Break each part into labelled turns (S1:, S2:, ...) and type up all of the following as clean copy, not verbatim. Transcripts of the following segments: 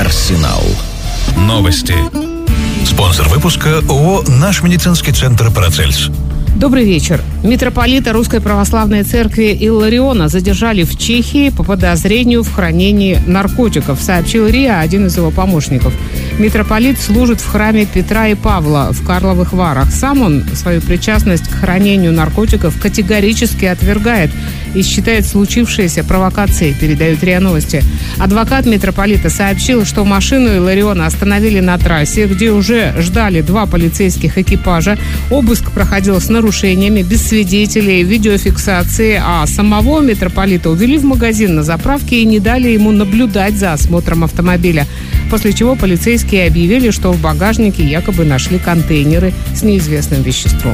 S1: Арсенал. Новости. Спонсор выпуска ООО «Наш медицинский центр Парацельс».
S2: Добрый вечер. Митрополита Русской Православной Церкви Иллариона задержали в Чехии по подозрению в хранении наркотиков, сообщил РИА, один из его помощников. Митрополит служит в храме Петра и Павла в Карловых Варах. Сам он свою причастность к хранению наркотиков категорически отвергает и считает случившееся провокацией, передают РИА Новости. Адвокат митрополита сообщил, что машину Иллариона остановили на трассе, где уже ждали 2 полицейских экипажа. Обыск проходил с нарушениями, без свидетелей, видеофиксации, а самого митрополита увели в магазин на заправке и не дали ему наблюдать за осмотром автомобиля. После чего полицейские объявили, что в багажнике якобы нашли контейнеры с неизвестным веществом.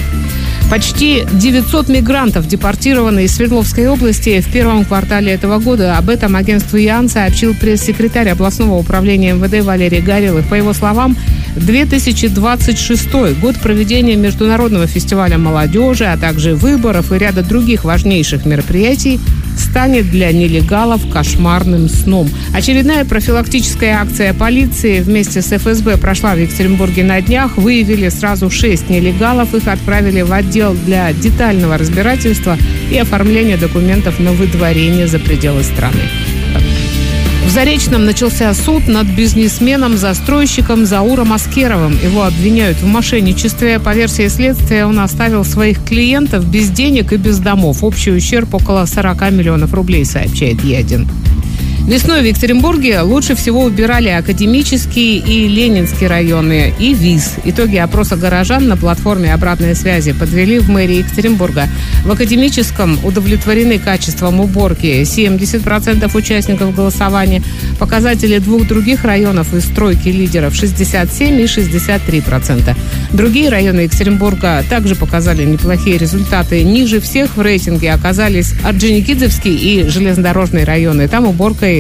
S2: Почти 900 мигрантов депортированы из Свердловской области в первом квартале этого года. Об этом агентству ЯН сообщил пресс-секретарь областного управления МВД Валерий Горелых. По его словам, 2026 год проведения Международного фестиваля молодежи, а также выборов и ряда других важнейших мероприятий станет для нелегалов кошмарным сном. Очередная профилактическая акция полиции вместе с ФСБ прошла в Екатеринбурге на днях. Выявили сразу 6 нелегалов. Их отправили в отдел для детального разбирательства и оформления документов на выдворение за пределы страны. В Заречном начался суд над бизнесменом-застройщиком Зауром Аскеровым. Его обвиняют в мошенничестве. По версии следствия, он оставил своих клиентов без денег и без домов. Общий ущерб около 40 миллионов рублей, сообщает Е1. Весной в Екатеринбурге лучше всего убирали Академический и Ленинский районы и ВИЗ. Итоги опроса горожан на платформе обратной связи подвели в мэрии Екатеринбурга. В Академическом удовлетворены качеством уборки 70% участников голосования. Показатели 2 других районов из тройки лидеров 67 и 63%. Другие районы Екатеринбурга также показали неплохие результаты. Ниже всех в рейтинге оказались Орджоникидзевский и железнодорожные районы. Там уборкой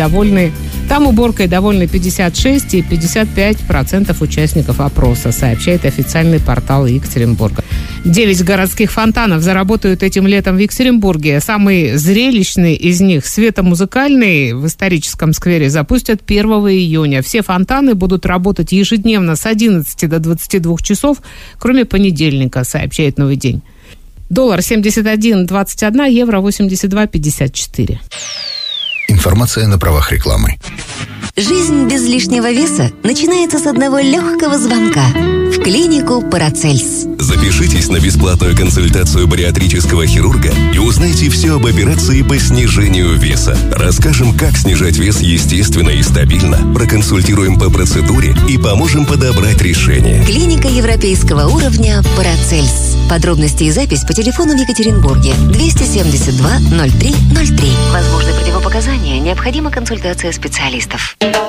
S2: довольны 56 и 55% участников опроса, сообщает официальный портал Екатеринбурга. 9 городских фонтанов заработают этим летом в Екатеринбурге. Самый зрелищный из них, светомузыкальный, в историческом сквере запустят 1 июня. Все фонтаны будут работать ежедневно с 11 до 22 часов, кроме понедельника, сообщает «Новый день». Доллар 71.21, евро 82.54.
S1: Информация на правах рекламы.
S3: Жизнь без лишнего веса начинается с одного легкого звонка в клинику Парацельс.
S4: Запишитесь на бесплатную консультацию бариатрического хирурга и узнайте все об операции по снижению веса. Расскажем, как снижать вес естественно и стабильно, проконсультируем по процедуре и поможем подобрать решение.
S3: Клиника европейского уровня Парацельс. Подробности и запись по телефону в Екатеринбурге 272 03 03. Возможны противопоказания, необходима консультация специалистов.